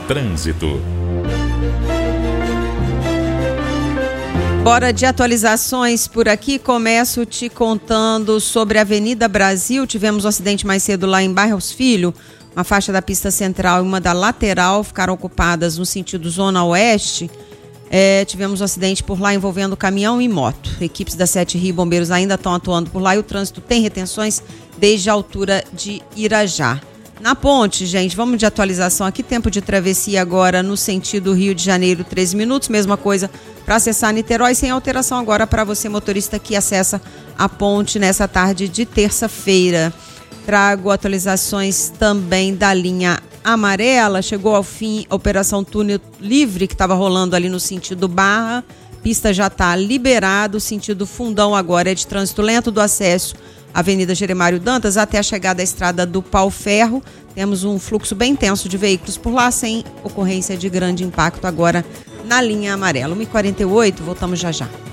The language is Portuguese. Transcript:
Trânsito. Bora de atualizações por aqui. Começo te contando sobre a Avenida Brasil. Tivemos um acidente mais cedo lá em Barros Filho. Uma faixa da pista central e uma da lateral ficaram ocupadas no sentido zona oeste. Tivemos um acidente por lá envolvendo caminhão e moto. Equipes da 7 Rio e bombeiros ainda estão atuando por lá e o trânsito tem retenções desde a altura de Irajá. Na ponte, gente, vamos de atualização aqui. Tempo de travessia agora no sentido Rio de Janeiro, 13 minutos. Mesma coisa para acessar Niterói, sem alteração agora para você, motorista que acessa a ponte nessa tarde de terça-feira. Trago atualizações também da linha amarela. Chegou ao fim a operação Túnel Livre, que estava rolando ali no sentido Barra. Pista já está liberada. O sentido Fundão agora é de trânsito lento do acesso Avenida Jeremário Dantas até a chegada à estrada do Pau Ferro. Temos um fluxo bem intenso de veículos por lá, sem ocorrência de grande impacto agora na linha amarela. 1h48, voltamos já já.